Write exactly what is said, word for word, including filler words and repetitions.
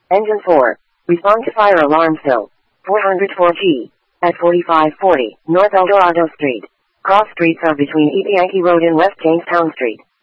Engine four. Respond to fire alarm fill. four oh four G. At forty-five forty, North Eldorado Street. Cross streets are between East Yankee Road and West Jamestown Street.